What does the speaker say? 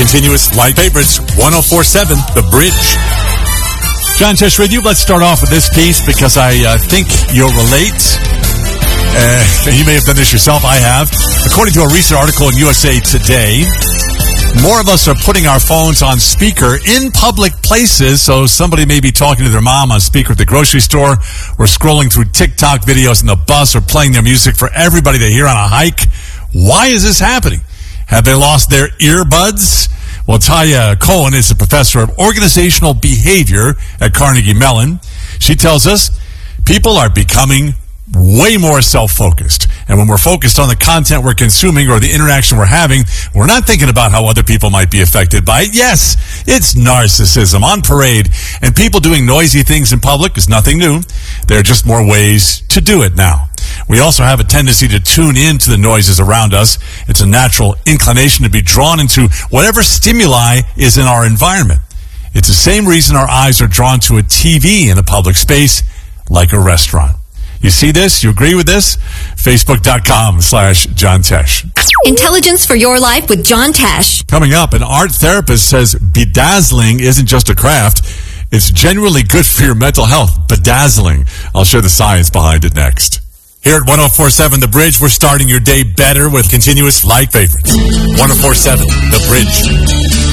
Continuous light favorites, 104.7 The Bridge. John Tesh with you. Let's start off with this piece because I think you'll relate. You may have done this yourself. I have. According to a recent article in USA Today, more of us are putting our phones on speaker in public places. So somebody may be talking to their mom on speaker at the grocery store, or scrolling through TikTok videos in the bus, or playing their music for everybody to hear on a hike. Why is this happening? Have they lost their earbuds? Well, Taya Cohen is a professor of organizational behavior at Carnegie Mellon. She tells us people are becoming way more self-focused. And when we're focused on the content we're consuming or the interaction we're having, we're not thinking about how other people might be affected by it. Yes, it's narcissism on parade. And people doing noisy things in public is nothing new. There are just more ways to do it now. We also have a tendency to tune into the noises around us. It's a natural inclination to be drawn into whatever stimuli is in our environment. It's the same reason our eyes are drawn to a TV in a public space, like a restaurant. You see this? You agree with this? Facebook.com/John Tesh. Intelligence for your life with John Tesh. Coming up, an art therapist says bedazzling isn't just a craft. It's genuinely good for your mental health. Bedazzling. I'll share the science behind it next. Here at 104.7 The Bridge, we're starting your day better with continuous light favorites. 104.7 The Bridge.